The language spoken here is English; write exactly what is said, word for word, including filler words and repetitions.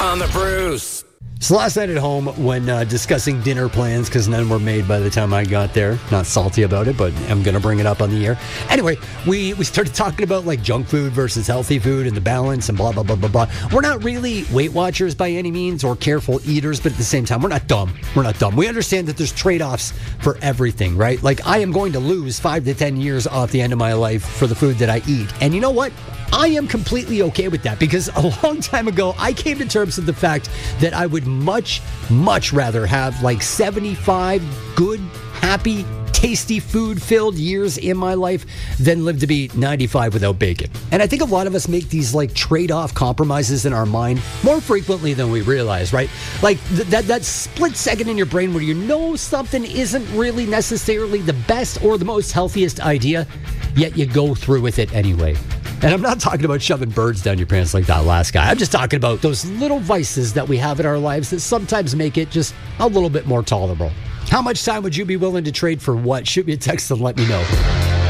on the Bruce. So last night at home, when uh, discussing dinner plans, because none were made by the time I got there, not salty about it, but I'm going to bring it up on the air. Anyway, we, we started talking about like junk food versus healthy food and the balance and blah, blah, blah, blah, blah. We're not really Weight Watchers by any means or careful eaters, but at the same time, we're not dumb. We're not dumb. We understand that there's trade-offs for everything, right? Like I am going to lose five to ten years off the end of my life for the food that I eat. And you know what? I am completely okay with that because a long time ago, I came to terms with the fact that I would much, much rather have like seventy-five good, happy, tasty food-filled years in my life than live to be ninety-five without bacon. And I think a lot of us make these like trade-off compromises in our mind more frequently than we realize, right? Like th- that, that split second in your brain where you know something isn't really necessarily the best or the most healthiest idea, yet you go through with it anyway. And I'm not talking about shoving birds down your pants like that last guy. I'm just talking about those little vices that we have in our lives that sometimes make it just a little bit more tolerable. How much time would you be willing to trade for what? Shoot me a text and let me know.